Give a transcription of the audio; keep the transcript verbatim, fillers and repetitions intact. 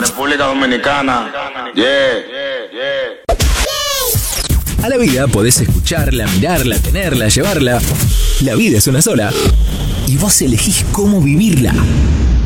República Dominicana. Yeah, yeah. A la vida podés escucharla, mirarla, tenerla, llevarla. La vida es una sola. Y vos elegís cómo vivirla.